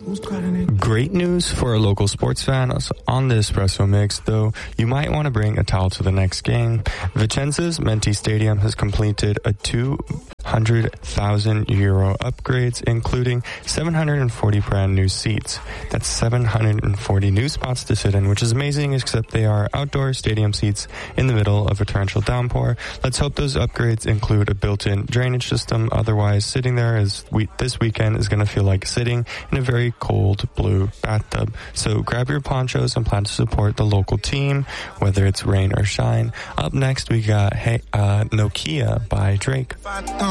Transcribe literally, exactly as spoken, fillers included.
Great news for a local sports fan on the Espresso Mix, though you might want to bring a towel to the next game. Vicenza's Menti Stadium has completed a two hundred thousand euro upgrades, including seven hundred forty brand new seats. That's seven hundred forty new spots to sit in, which is amazing, except they are outdoor stadium seats in the middle of a torrential downpour. Let's hope those upgrades include a built-in drainage system. Otherwise, sitting there is we, this weekend is going to feel like sitting in a very cold blue bathtub. So grab your ponchos and plan to support the local team, whether it's rain or shine. Up next, we got hey, uh, Nokia by Drake.